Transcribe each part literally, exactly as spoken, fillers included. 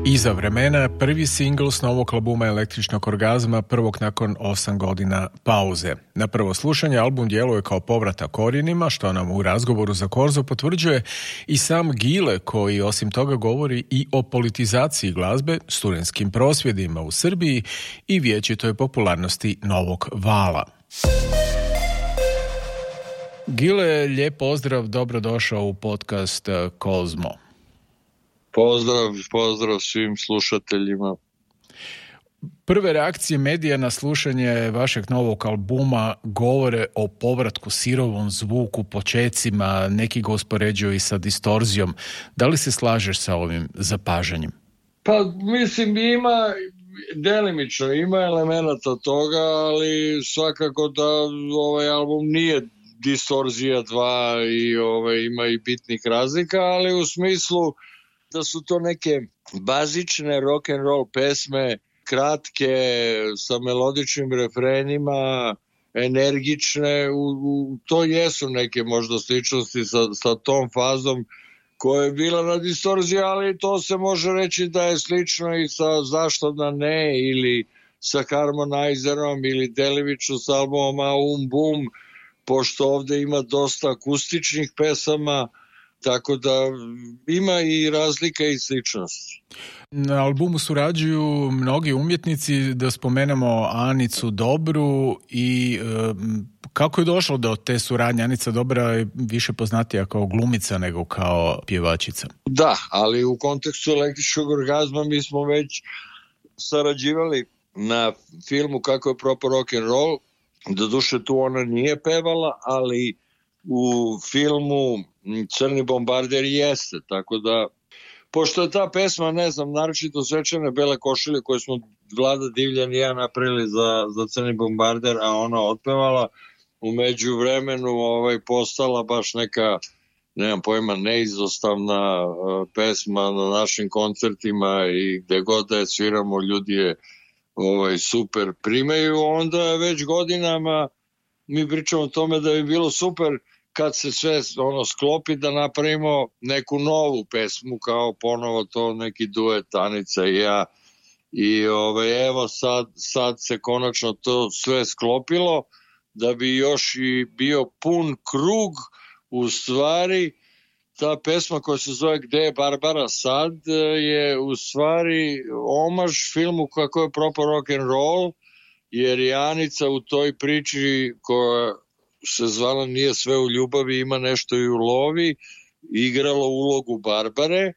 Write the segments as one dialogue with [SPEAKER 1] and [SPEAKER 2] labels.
[SPEAKER 1] Iza vremena, prvi singl s novog albuma Električnog orgazma, prvog nakon osam godina pauze. Na prvo slušanje album djeluje kao povratak korijenima, što nam u razgovoru za Korzo potvrđuje i sam Gile, koji osim toga govori i o politizaciji glazbe, studentskim prosvjedima u Srbiji i vječitoj popularnosti novog vala. Gile, lijep pozdrav, dobrodošao u podcast Kozmo.
[SPEAKER 2] Pozdrav, pozdrav svim slušateljima.
[SPEAKER 1] Prve reakcije medija na slušanje vašeg novog albuma govore o povratku sirovom zvuku, počecima, neki ga uspoređuju i sa distorzijom. Da li se slažeš sa ovim zapažanjem?
[SPEAKER 2] Pa mislim ima, delimično ima elemenata toga, ali svakako da ovaj album nije Distorzija dva i ovaj, ima i bitnih razlika, ali u smislu da su to neke bazične rock and roll pesme, kratke, sa melodičnim refrenima, energične, u, u, to jesu neke možda sličnosti sa, sa tom fazom koja je bila na Distorziji, ali to se može reći da je slično i sa Zašto da ne, ili sa Harmonizerom, ili delimično sa albumom Aum Bum, pošto ovde ima dosta akustičnih pesama, tako da ima i razlika i sličnosti.
[SPEAKER 1] Na albumu surađuju mnogi umjetnici, da spomenemo Anicu Dobru i e, kako je došlo do te suradnje? Anica Dobra je više poznatija kao glumica nego kao pjevačica.
[SPEAKER 2] Da, ali u kontekstu Električnog orgazma mi smo već sarađivali na filmu Kako je propao rock and roll. Doduše tu ona nije pevala, ali u filmu Crni bombarder jeste, tako da pošto je ta pesma, ne znam, naročito Svečane bele košilje koje smo Vlada Divljan i ja napravili za, za Crni bombarder, a ona otpevala, u međuvremenu ovaj, postala baš neka, nemam pojma, neizostavna uh, pesma na našim koncertima i gde god da je sviramo, ljudi je ovaj, super primaju, onda već godinama mi pričamo o tome da bi bilo super kad se sve ono sklopi da napravimo neku novu pesmu, kao ponovo to neki duet Anica i ja. I ovaj, evo sad, sad se konačno to sve sklopilo, da bi još i bio pun krug. U stvari ta pesma koja se zove Gde je Barbara sad je u stvari omaž filmu Kako je propao rock and roll, jer je Anica u toj priči koja se zvala Nije sve u ljubavi, ima nešto i u lovi, igrala ulogu Barbare,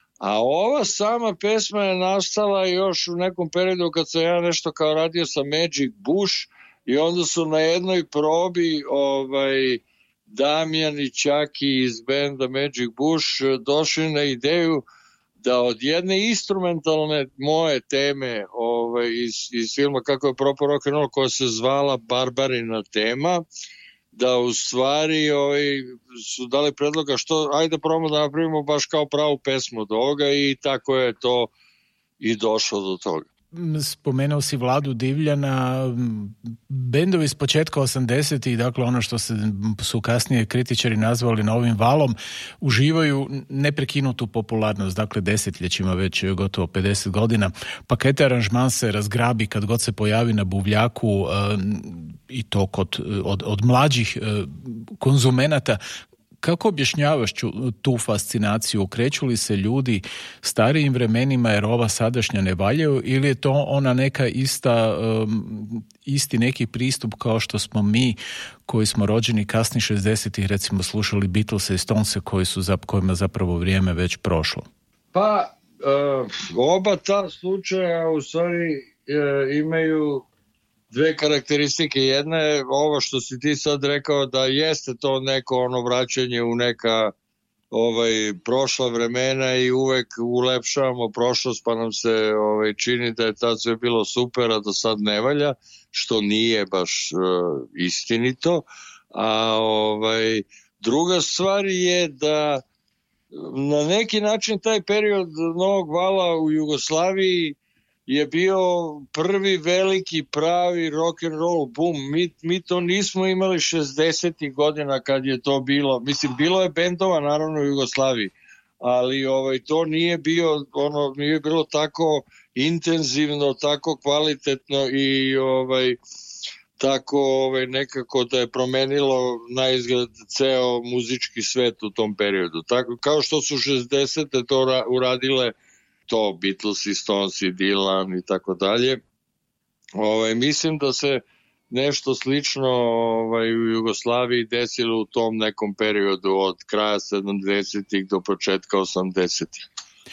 [SPEAKER 2] a ova sama pesma je nastala još u nekom periodu kad sam ja nešto kao radio sa Magic Bush i onda su na jednoj probi ovaj, Damjan i Čaki iz benda Magic Bush došli na ideju da od jedne instrumentalne moje teme ovaj, iz, iz filma Kako je propao rock and roll, koja se zvala Barbarina tema, da u stvari ovaj, su dali predloga što, ajde probamo da napravimo baš kao pravu pesmu od ovoga i tako je to i došlo do toga.
[SPEAKER 1] Spomenuo si Vladu Divljana, bendovi s početka osamdesetih, dakle ono što se su kasnije kritičari nazvali novim valom, uživaju neprekinutu popularnost, dakle desetljećima, već gotovo pedeset godina. Pakete aranžman se razgrabi kad god se pojavi na buvljaku i to kod, od, od mlađih konzumenata. Kako objašnjavaš tu fascinaciju? Kreću li se ljudi starijim vremenima jer ova sadašnja ne valjaju, ili je to ona neka ista, um, isti neki pristup kao što smo mi koji smo rođeni kasni šezdesetih, recimo slušali Beatlese i Stonese koji su za, kojima zapravo vrijeme već prošlo?
[SPEAKER 2] Pa uh, oba ta slučaja u stvari uh, imaju dve karakteristike. Jedna je ovo što si ti sad rekao, da jeste to neko ono vraćanje u neka ovaj prošla vremena i uvek ulepšavamo prošlost, pa nam se ovaj čini da je tad sve bilo super, a da sad ne valja, što nije baš uh, istinito. A ovaj druga stvar je da na neki način taj period novog vala u Jugoslaviji je bio prvi veliki pravi rock and roll boom. Mi, mi to nismo imali šezdesetih godina kad je to bilo. Mislim, bilo je bendova naravno u Jugoslaviji, ali ovaj, to nije bio, ono, nije bilo tako intenzivno, tako kvalitetno i ovaj, tako ovaj, nekako da je promenilo na izgled ceo muzički svet u tom periodu. Tako, kao što su šezdesete to ra- uradile to Beatles i Stones i Dylan i tako dalje. Ovaj, mislim da se nešto slično ovaj, u Jugoslaviji desilo u tom nekom periodu od kraja sedamdesetih do početka osamdesetih.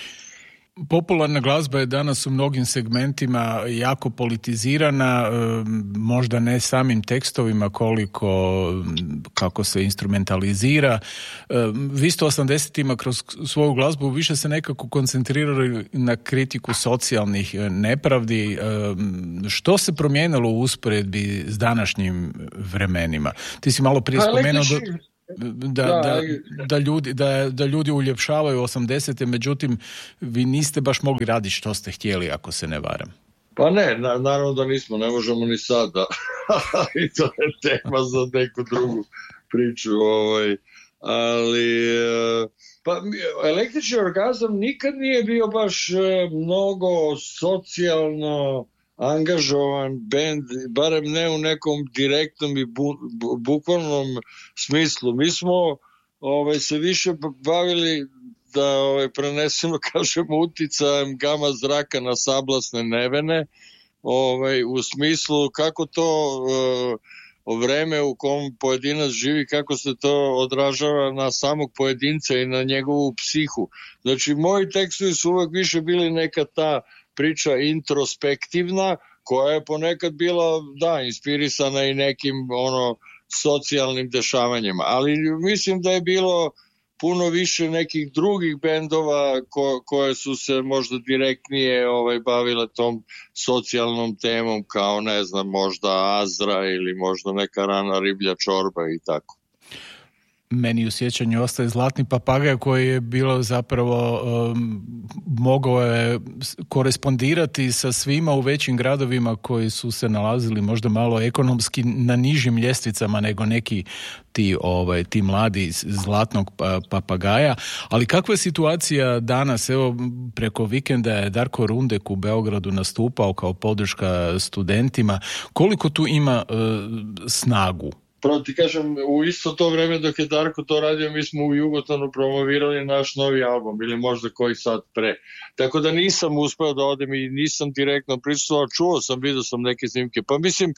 [SPEAKER 1] Popularna glazba je danas u mnogim segmentima jako politizirana, možda ne samim tekstovima koliko kako se instrumentalizira. Vi ste u osamdesetima kroz svoju glazbu više se nekako koncentrirali na kritiku socijalnih nepravdi. Što se promijenilo u usporedbi s današnjim vremenima? Ti si malo prije spomenuo da... Da, da, da, ljudi, da, da ljudi uljepšavaju osamdesete, međutim vi niste baš mogli raditi što ste htjeli, ako se ne varam.
[SPEAKER 2] Pa ne, na, naravno da nismo, ne možemo ni sada. I to je tema za neku drugu priču. Ovaj. Ali pa, električni orgazam nikad nije bio baš mnogo socijalno angažovan bend, barem ne u nekom direktnom i bu, bu, bukvalnom smislu. Mi smo ovaj, se više bavili da ovaj, prenesemo, kažemo, uticajem gama zraka na sablasne nevene, ovaj, u smislu kako to uh, vreme u kom pojedinac živi, kako se to odražava na samog pojedinca i na njegovu psihu. Znači, moji tekstovi su uvek više bili neka ta priča introspektivna, koja je ponekad bila, da, inspirisana i nekim ono socijalnim dešavanjima, ali mislim da je bilo puno više nekih drugih bendova ko, koje su se možda direktnije ovaj, bavile tom socijalnom temom, kao ne znam, možda Azra ili možda neka rana riblja čorba i tako.
[SPEAKER 1] Meni u sjećanju ostaje Zlatni papagaj koji je bilo zapravo um, mogao je korespondirati sa svima u većim gradovima koji su se nalazili možda malo ekonomski na nižim ljestvicama nego neki ti, ovaj, ti mladi Zlatnog papagaja. Ali kakva je situacija danas? Evo, preko vikenda je Darko Rundek u Beogradu nastupao kao podrška studentima. Koliko tu ima uh, snagu?
[SPEAKER 2] Prvo ti kažem, u isto to vreme dok je Darko to radio, mi smo u Jugotonu promovirali naš novi album, ili možda koji sat pre. Tako da nisam uspeo da odem i nisam direktno prisustvovao, čuo sam, vidio sam neke snimke. Pa mislim,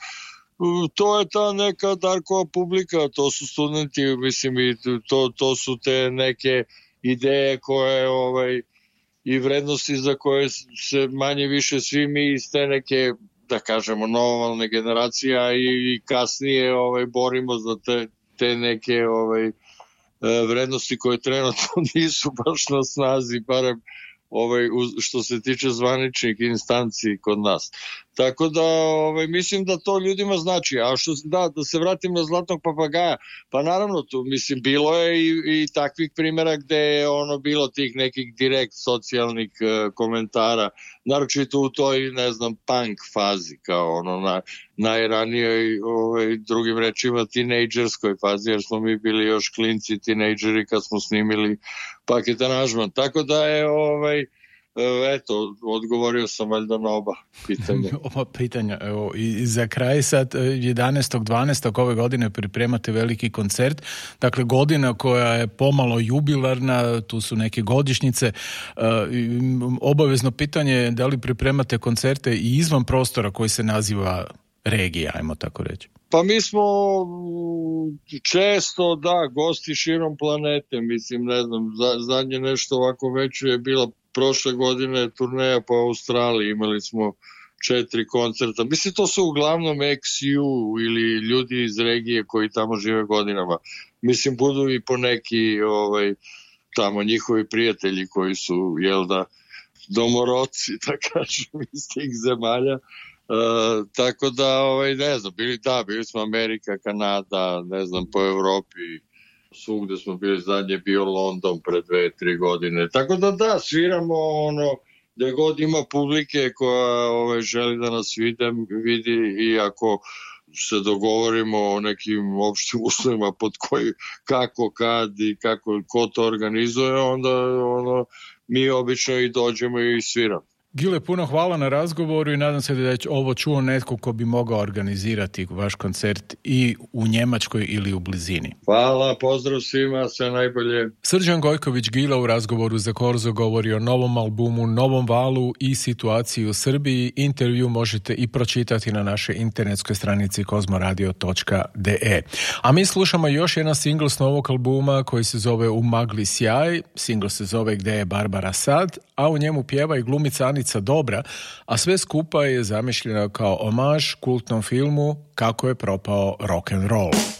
[SPEAKER 2] to je ta neka Darkova publika, to su studenti, mislim, i to, to su te neke ideje koje, ovaj, i vrednosti za koje se manje više svi mi iz te neke, da kažemo, novovalne generacija i kasnije ovaj, borimo za te, te neke ovaj, vrednosti koje trenutno nisu baš na snazi, barem ovaj, što se tiče zvaničnih instanci kod nas. Tako da ovaj, mislim da to ljudima znači. A što da, da se vratim na Zlatnog papagaja, pa naravno tu mislim bilo je i, i takvih primjera gde je ono bilo tih nekih direkt socijalnih uh, komentara, naročito u toj, ne znam, punk fazi, kao ono na najranijoj, ovaj, drugim rečima, tinejdžerskoj fazi, jer smo mi bili još klinci tinejdžeri kad smo snimili Paket aranžman. Tako da je ovaj eto, odgovorio sam valjda na oba pitanja.
[SPEAKER 1] Oba pitanja, evo, i za kraj sad jedanaestog dvanaestog ove godine pripremate veliki koncert, dakle godina koja je pomalo jubilarna, tu su neke godišnjice. Obavezno pitanje je da li pripremate koncerte i izvan prostora koji se naziva regija, ajmo tako reći.
[SPEAKER 2] Pa mi smo često, da, gosti širom planete, mislim, ne znam, zadnje nešto ovako veće je bila prošle godine turneja po Australiji, imali smo četiri koncerta. Mislim, to su uglavnom ex ju ili ljudi iz regije koji tamo žive godinama. Mislim, budu i poneki ovaj, tamo njihovi prijatelji koji su, jel da, domoroci, da kažem, iz tih zemalja. Uh, tako da, ovaj, ne znam, bili, da, bili smo Amerika, Kanada, ne znam, po Evropi, svugde smo bili, zadnje bio London pre dve, tri godine. Tako da, da, sviramo ono, gde god ima publike koja ovaj, želi da nas vide, vidi, i ako se dogovorimo o nekim opštim uslovima pod koji, kako, kad i kako, ko to organizuje, onda ono, mi obično i dođemo i sviramo.
[SPEAKER 1] Gile, puno hvala na razgovoru i nadam se da je ovo čuo netko ko bi mogao organizirati vaš koncert i u Njemačkoj ili u blizini.
[SPEAKER 2] Hvala, pozdrav svima, sve najbolje.
[SPEAKER 1] Srđan Gojković Gila u razgovoru za Korzo govori o novom albumu, novom valu i situaciji u Srbiji. Intervju možete i pročitati na našoj internetskoj stranici kozmoradio točka de e. A mi slušamo još jedan singl s novog albuma koji se zove U magli sjaj. Singl se zove Gde je Barbara sad, a u njemu pjeva i glumica Anica Dobra, a sve skupa je zamišljeno kao omaž kultnom filmu Kako je propao rock and roll.